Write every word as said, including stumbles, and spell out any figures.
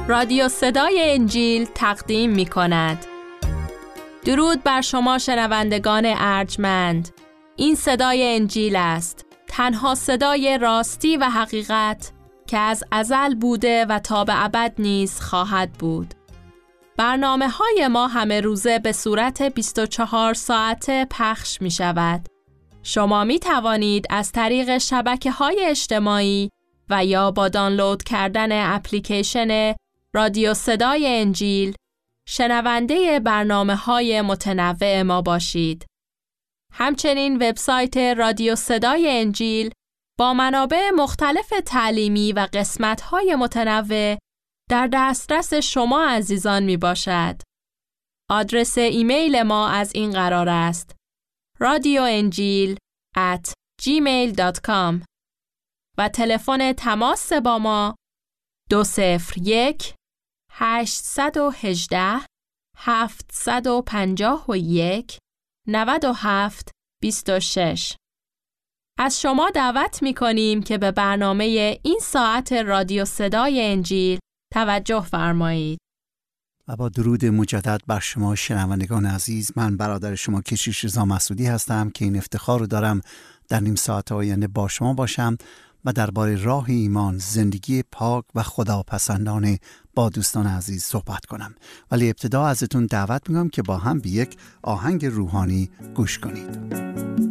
رادیو صدای انجیل تقدیم می کند. درود بر شما شنوندگان ارجمند. این صدای انجیل است، تنها صدای راستی و حقیقت که از ازل بوده و تا به ابد نیز خواهد بود. برنامه های ما همه روزه به صورت بیست و چهار ساعته پخش می شود. شما می توانید از طریق شبکه های اجتماعی و یا با دانلود کردن اپلیکیشن رادیو صدای انجیل شنونده برنامه های متنوع ما باشید. همچنین وبسایت رادیو صدای انجیل با منابع مختلف تعلیمی و قسمت های متنوع در دسترس شما عزیزان می باشد. آدرس ایمیل ما از این قرار است: رادیو انجیل ات جیمیل دات کام و تلفن تماس با ما دو صفر یک هشت یک هشت هفت پنج یک نه هفت دو شش. از شما دعوت می کنیم که به برنامه این ساعت رادیو صدای انجیل توجه فرمایید. و با درود مجدد بر شما شنوندگان عزیز، من برادر شما کشیش رضا مسعودی هستم که این افتخار رو دارم در نیم ساعت آینده با شما باشم و درباره راه ایمان، زندگی پاک و خداپسندانه با دوستان عزیز صحبت کنم. ولی ابتدا ازتون دعوت می‌کنم که با هم به یک آهنگ روحانی گوش کنید.